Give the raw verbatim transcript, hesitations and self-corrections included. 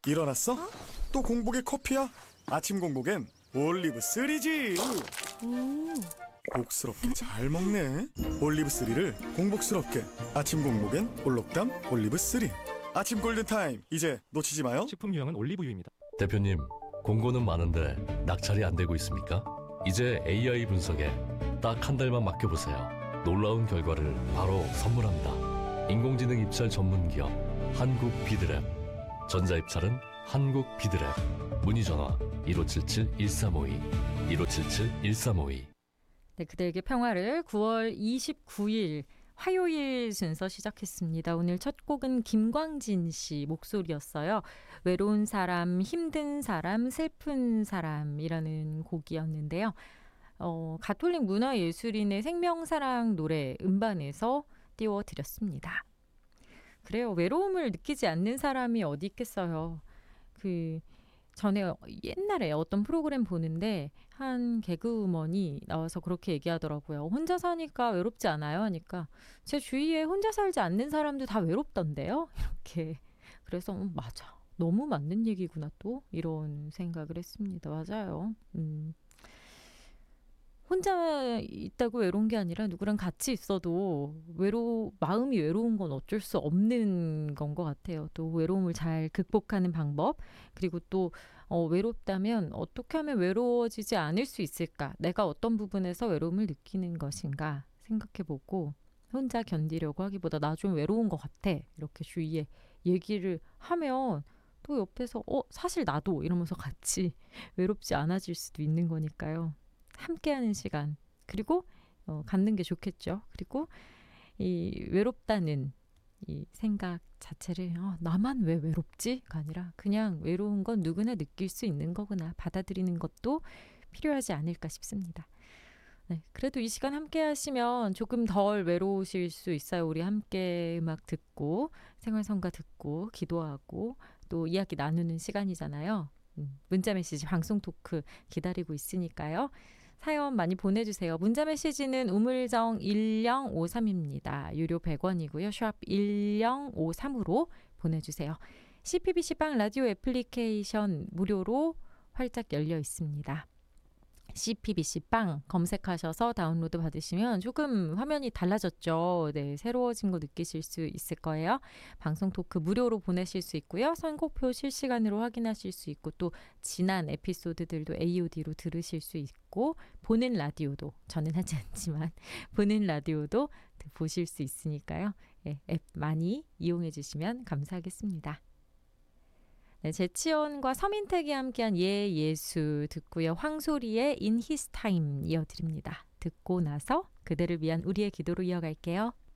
일어났어? 또 공복에 커피야? 아침 공복엔 올리브 쓰리지. 복스럽게 잘 먹네. 올리브 쓰리를 공복스럽게. 아침 공복엔 올록담 올리브 쓰리. 아침 골든타임 이제 놓치지 마요. 식품 유형은 올리브유입니다. 대표님, 공고는 많은데 낙찰이 안 되고 있습니까? 이제 에이아이 분석에 딱 한 달만 맡겨보세요. 놀라운 결과를 바로 선물합니다. 인공지능 입찰 전문 기업 한국 비드랩. 전자입찰은 한국 비드랩. 문의 전화 일오칠칠 일삼오이 일오칠칠 일삼오이. 네, 그대에게 평화를 구월 이십구일 화요일 순서 시작했습니다. 오늘 첫 곡은 김광진 씨 목소리였어요. 외로운 사람, 힘든 사람, 슬픈 사람이라는 곡이었는데요. 어, 가톨릭 문화예술인의 생명사랑 노래 음반에서 띄워드렸습니다. 그래요. 외로움을 느끼지 않는 사람이 어디 있겠어요. 그 전에 옛날에 어떤 프로그램 보는데 한 개그우먼이 나와서 그렇게 얘기하더라고요. 혼자 사니까 외롭지 않아요? 하니까 제 주위에 혼자 살지 않는 사람들 다 외롭던데요? 이렇게. 그래서 음, 맞아. 너무 맞는 얘기구나 또 이런 생각을 했습니다. 맞아요. 음. 혼자 있다고 외로운 게 아니라 누구랑 같이 있어도 외로 마음이 외로운 건 어쩔 수 없는 건 것 같아요. 또 외로움을 잘 극복하는 방법, 그리고 또 어, 외롭다면 어떻게 하면 외로워지지 않을 수 있을까? 내가 어떤 부분에서 외로움을 느끼는 것인가 생각해보고 혼자 견디려고 하기보다 나 좀 외로운 것 같아 이렇게 주위에 얘기를 하면 또 옆에서 어 사실 나도 이러면서 같이 외롭지 않아질 수도 있는 거니까요. 함께하는 시간, 그리고 어, 갖는 게 좋겠죠. 그리고 이 외롭다는 이 생각 자체를 어, 나만 왜 외롭지?가 아니라 그냥 외로운 건 누구나 느낄 수 있는 거구나 받아들이는 것도 필요하지 않을까 싶습니다. 네, 그래도 이 시간 함께 하시면 조금 덜 외로우실 수 있어요. 우리 함께 음악 듣고 생활성가 듣고 기도하고 또 이야기 나누는 시간이잖아요. 음, 문자 메시지 방송 토크 기다리고 있으니까요. 사연 많이 보내주세요. 문자 메시지는 우물정 일영오삼입니다. 유료 백 원이고요. 샵 일영오삼으로 보내주세요. 씨피비씨빵 라디오 애플리케이션 무료로 활짝 열려 있습니다. 씨피비씨빵 검색하셔서 다운로드 받으시면 조금 화면이 달라졌죠. 네, 새로워진 거 느끼실 수 있을 거예요. 방송 토크 무료로 보내실 수 있고요. 선곡표 실시간으로 확인하실 수 있고 또 지난 에피소드들도 에이오디로 들으실 수 있고 보는 라디오도, 저는 하지 않지만 보는 라디오도 보실 수 있으니까요. 네, 앱 많이 이용해 주시면 감사하겠습니다. 네, 재치원과 서민택이 함께한 예 예수 듣고요. 황소리의 In His Time 이어드립니다. 듣고 나서 그대를 위한 우리의 기도로 이어갈게요.